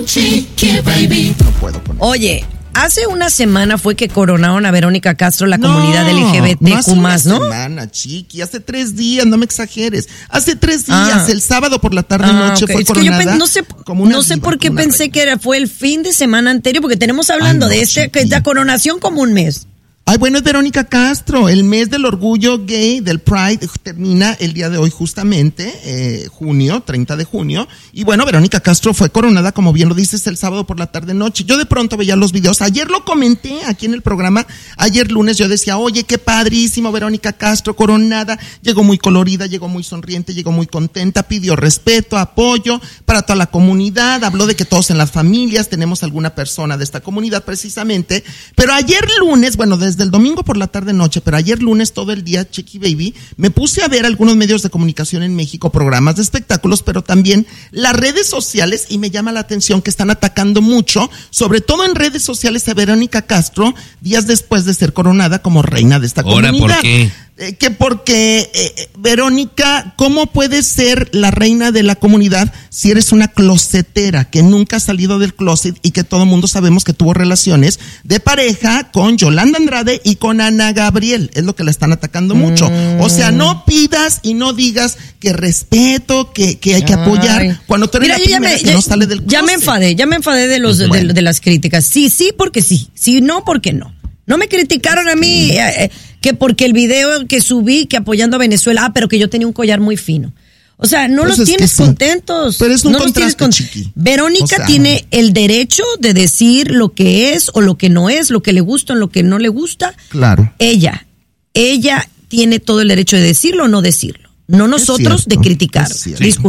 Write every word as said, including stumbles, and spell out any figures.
Chiqui baby. No puedo con Oye, hace una semana fue que coronaron a Verónica Castro, la no, comunidad L G B T Q más, ¿no? No hace una semana, Chiqui, hace tres días, no me exageres. Hace tres días, Ah. el sábado por la tarde Ah, noche ok. fue Es que yo coronada pen- no sé, como una no sé diva, por qué como una pensé reina. que era, fue el fin de semana anterior, porque tenemos hablando Ay, no, de este, Chiqui. esta coronación como un mes. Ay, bueno, es Verónica Castro. El mes del orgullo gay, del Pride, termina el día de hoy justamente, eh, junio, treinta de junio. Y bueno, Verónica Castro fue coronada, como bien lo dices, el sábado por la tarde-noche. Yo de pronto veía los videos. Ayer lo comenté aquí en el programa. Ayer lunes yo decía, oye, qué padrísimo, Verónica Castro coronada. Llegó muy colorida, llegó muy sonriente, llegó muy contenta. Pidió respeto, apoyo para toda la comunidad. Habló de que todos en las familias tenemos alguna persona de esta comunidad precisamente. Pero ayer lunes, bueno, desde el domingo por la tarde-noche, pero ayer lunes todo el día, Chiqui Baby, me puse a ver algunos medios de comunicación en México, programas de espectáculos, pero también las redes sociales, y me llama la atención que están atacando mucho, sobre todo en redes sociales, a Verónica Castro, días después de ser coronada como reina de esta Ahora, comunidad. ¿por qué? Eh, que porque, eh, Verónica, ¿cómo puedes ser la reina de la comunidad si eres una closetera que nunca ha salido del closet y que todo mundo sabemos que tuvo relaciones de pareja con Yolanda Andrade y con Ana Gabriel? Es lo que la están atacando mucho. O sea, no pidas y no digas que respeto, que, que hay que apoyar, Ay. cuando tú eres Mira, la yo ya primera me, que ya, no sale del closet. ya me enfadé, ya me enfadé de los Bueno. de, de las críticas. Sí, sí, porque sí. Sí, no, porque no. No me criticaron a mí eh, eh, que porque el video que subí, que apoyando a Venezuela, ah, pero que yo tenía un collar muy fino. O sea, no Pues los es que tienes sí. contentos. Pero es un no los tienes contraste, con- Chiqui. Verónica O sea, tiene el derecho de decir lo que es o lo que no es, lo que le gusta o lo que no le gusta. Claro. Ella, ella tiene todo el derecho de decirlo o no decirlo. No nosotros cierto, de criticar. es cierto. Disculpa.